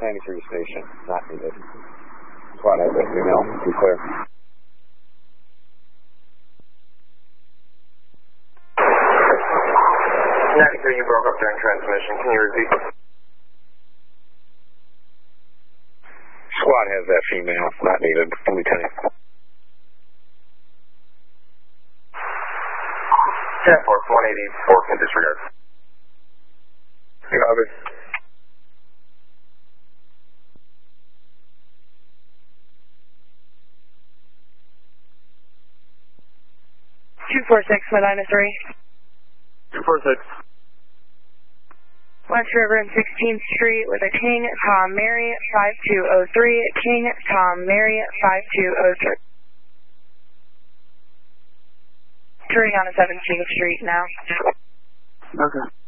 93 station, not needed. Squad has that female, be clear. You broke up during transmission. Can you repeat? Squad has that female, not needed. Lieutenant. 10-4, 184, can disregard. Copy. Two 4-6, Medina 3. 246. West River and 16th Street with a King Tom Mary 5203. King Tom Mary 5203. Turning on to 17th Street now. Okay.